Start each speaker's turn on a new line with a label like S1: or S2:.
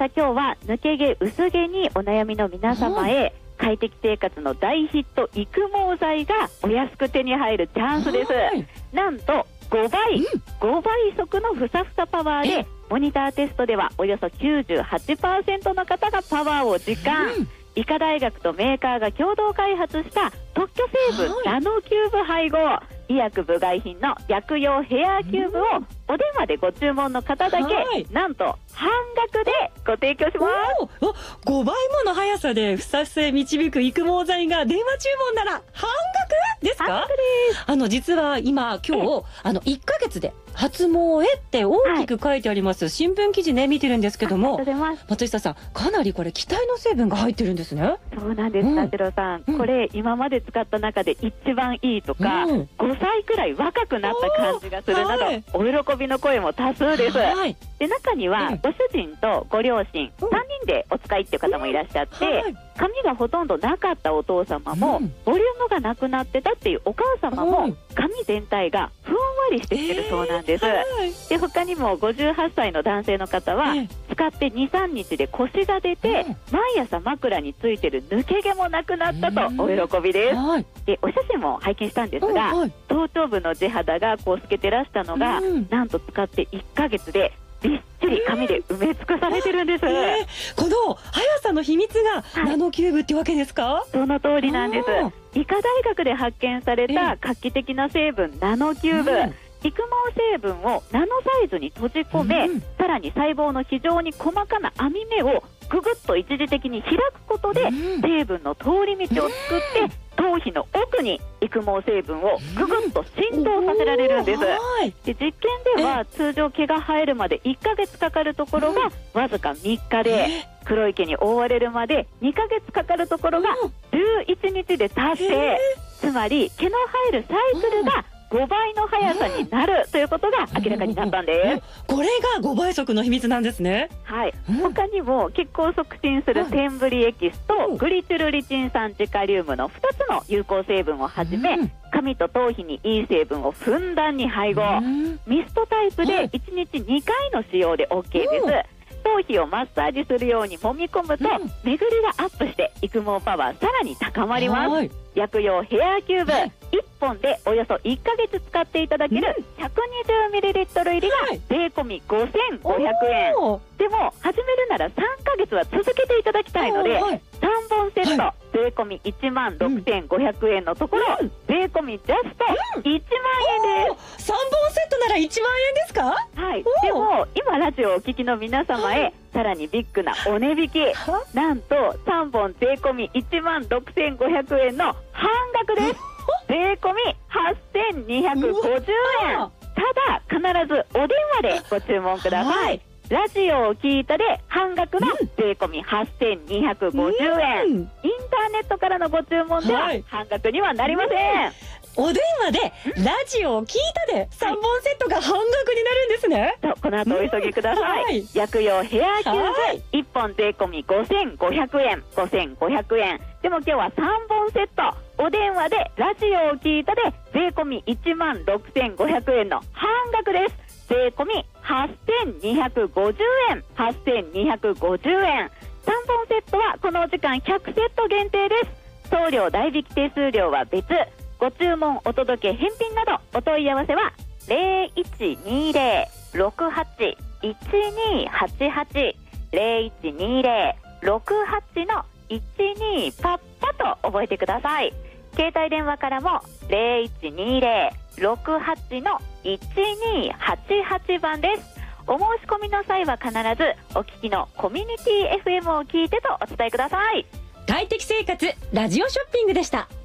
S1: さあ今日は抜け毛薄毛にお悩みの皆様へ、快適生活の大ヒット育毛剤がお安く手に入るチャンスです。なんと5倍速のふさふさパワーで、モニターテストではおよそ 98% の方がパワーを実感。医科大学とメーカーが共同開発した特許成分ナノキューブ配合、医薬部外品の薬用ヘアキューブをお電話でご注文の方だけ、なんと半額でご提供します。
S2: 5倍もの速さでふさふさへ導く育毛剤が電話注文なら半額ですか？
S1: 半額です。
S2: 実は今日1ヶ月で発毛へって大きく書いてあります、新聞記事ね見てるんですけども、松下さんかなりこれ期待の成分が入ってるんですね。
S1: そうなんです、田代さん、これ今まで使った中で一番いいとか、5歳くらい若くなった感じがするなど、お喜びの声も多数です。で中にはご主人とご両親3人でお使いっていう方もいらっしゃって、髪がほとんどなかったお父様も、ボリュームがなくなってたっていうお母様も、髪全体がふんわりしてきてるそうなんです。で他にも58歳の男性の方は、使って 2,3 日で腰が出て、毎朝枕についてる抜け毛もなくなったとお喜びです。でお写真も拝見したんですが、頭頂部の地肌がこう透けてらしたのが、なんと使って1ヶ月でびっちり髪で埋め尽くされてるんです。
S2: この速さの秘密がナノキューブってわけですか？
S1: その通りなんです。医科大学で発見された画期的な成分ナノキューブ、育毛成分をナノサイズに閉じ込め、さらに細胞の非常に細かな網目をぐぐっと一時的に開くことで、成分の通り道を作って頭皮の奥に育毛成分をぐぐっと浸透させられるんです。で実験では通常毛が生えるまで1ヶ月かかるところがわずか3日で、黒い毛に覆われるまで2ヶ月かかるところが11日で達成。つまり毛の生えるサイクルが5倍の速さになるということが明らかになったんです。
S2: これが5倍速の秘密なんですね。
S1: 他にも血行を促進するセンブリエキスとグリチュルリチン酸ジカリウムの2つの有効成分をはじめ、髪と頭皮にいい成分をふんだんに配合。ミストタイプで1日2回の使用で OK です。頭皮をマッサージするように揉み込むと、巡りがアップして育毛パワーさらに高まります。薬用ヘアキューブ1本でおよそ1ヶ月使っていただける 120ml 入りが税込み5500円。でも始めるなら3ヶ月は続けていただきたいので、3本セット税込み16,500円のところ、税込みジャスト1万円です。
S2: 3本セットなら1万円ですか？
S1: でも今ラジオをお聞きの皆様へ、さらにビッグなお値引き、なんと3本税込み16,500円の半額です。税込み8,250円。ただ必ずお電話でご注文ください。ラジオを聞いたで半額の税込み8,250円。インターネットからのご注文では半額にはなりません。
S2: お電話でラジオを聞いたで3本セットが半額になるんですね。
S1: この後お急ぎください。薬用ヘアキューブ1本税込み5,500円。でも今日は3本セット、お電話でラジオを聞いたで税込み16,500円の半額です。税込み8,250円。3本セットはこのお時間100セット限定です。送料代引き手数料は別。ご注文お届け返品などお問い合わせは 0120-68-1288 0120-68-12パッパと覚えてください。携帯電話からも 0120-68-1288 番です。お申し込みの際は必ずお聞きのコミュニティ FM を聞いてとお伝えください。
S2: 快適生活ラジオショッピングでした。